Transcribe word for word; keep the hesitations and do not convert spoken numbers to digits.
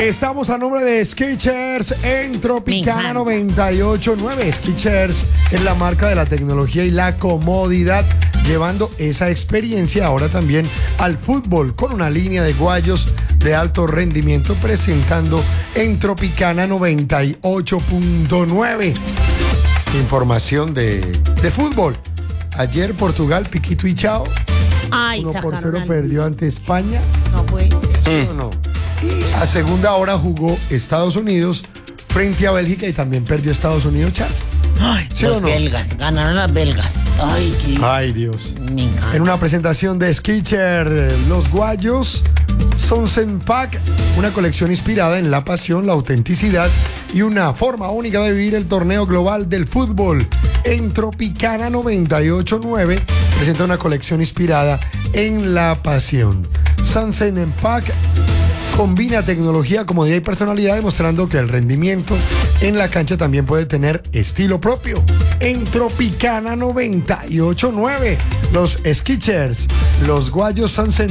Estamos a nombre de Skechers en Tropicana noventa y ocho punto nueve. Skechers es la marca de la tecnología y la comodidad, llevando esa experiencia ahora también al fútbol con una línea de guayos de alto rendimiento presentando en Tropicana noventa y ocho punto nueve. Información de, de fútbol. Ayer Portugal, piquito y chao. Ay, uno por sacaron cero al- perdió ante España. No puede ser. ¿Sí o no? Y a segunda hora jugó Estados Unidos frente a Bélgica y también perdió Estados Unidos, Chad. Ay, ¿Sí los o no? belgas, ganaron las belgas. Ay, qué... Ay, Dios. Me encanta. En una presentación de Skechers, los guayos Sunset Pack, una colección inspirada en la pasión, la autenticidad y una forma única de vivir el torneo global del fútbol. En Tropicana noventa y ocho punto nueve presenta una colección inspirada en la pasión. Sunset Pack combina tecnología, comodidad y personalidad, demostrando que el rendimiento en la cancha también puede tener estilo propio. En Tropicana noventa y ocho punto nueve, los Skechers, los guayos Sunset